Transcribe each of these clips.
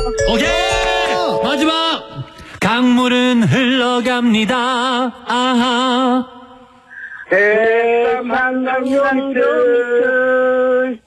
오케이! 마지막! 강물은 흘러갑니다. 아하. 한강용들.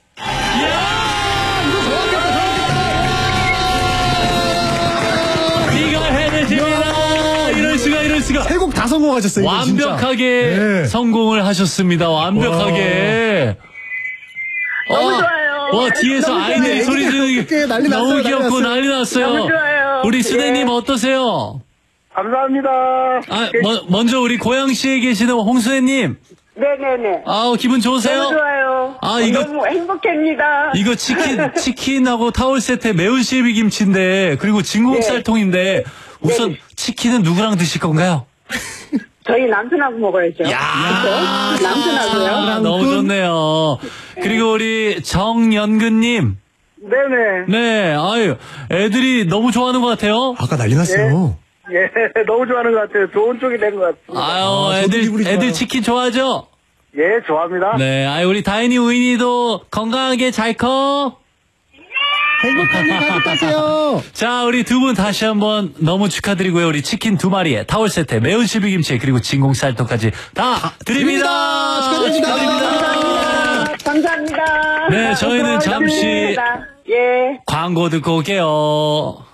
네가 해내십니다. 이럴 수가. 세 곡 다 성공하셨어요. 완벽하게 네. 성공을 하셨습니다. 완벽하게. 너무 좋아요. 와, 뒤에서 너무 아이들이 좋아요. 소리 지르는 게 난리 너무 났어요, 귀엽고 난리 난리 났어요. 너무 좋아요. 우리 수대님 예. 어떠세요? 감사합니다. 아, 먼저 우리 고양시에 계시는 홍수혜님. 네네네. 아우, 기분 좋으세요? 너무 좋아요. 아, 이거- 너무 행복합니다. 이거 치킨하고 타월 세트에 매운 실비김치인데, 그리고 진국쌀통인데, 우선 치킨은 누구랑 드실 건가요? 저희 남편하고 먹어야죠. 야, 그렇죠? 남편하고요. 너무 좋네요. 그리고 우리 정연근님. 네네. 네, 아유, 애들이 너무 좋아하는 것 같아요. 아까 난리 났어요. 예, 너무 좋아하는 것 같아요. 좋은 쪽이 된 것 같습니다. 아유, 저도 기분이 애들 좋아요. 치킨 좋아하죠? 예, 좋아합니다. 네, 아유, 우리 다인이 우인이도 건강하게 잘 커. 행복하게 가득하세요. 자, 우리 두 분 다시 한번 너무 축하드리고요. 우리 치킨 2마리에 타월 세트, 매운 실비김치, 그리고 진공쌀떡까지 다 드립니다. 축하드립니다. 감사합니다. 네, 저희는 잠시 고맙습니다. 예. 광고 듣고 올게요.